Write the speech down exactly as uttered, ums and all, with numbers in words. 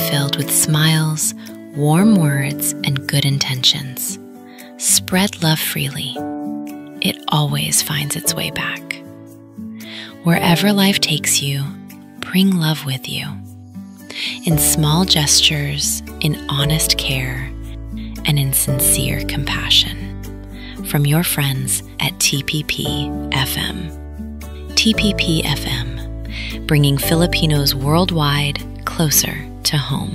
filled with smiles, warm words, and good intentions. Spread love freely. It always finds its way back. Wherever life takes you, bring love with you. In small gestures, in honest care, and in sincere compassion. From your friends at T P P F M. T P P F M, bringing Filipinos worldwide closer to home.